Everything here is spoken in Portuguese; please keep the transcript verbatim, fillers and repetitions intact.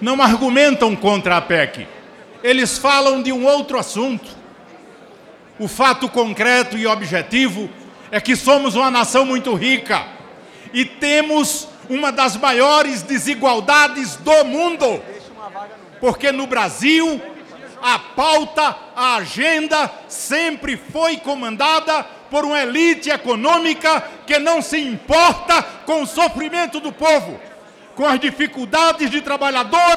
não argumentam contra a P E C. Eles falam de um outro assunto. O fato concreto e objetivo é que somos uma nação muito rica e temos uma das maiores desigualdades do mundo. Porque no Brasil, a pauta, a agenda sempre foi comandada por uma elite econômica que não se importa com o sofrimento do povo, com as dificuldades de trabalhadores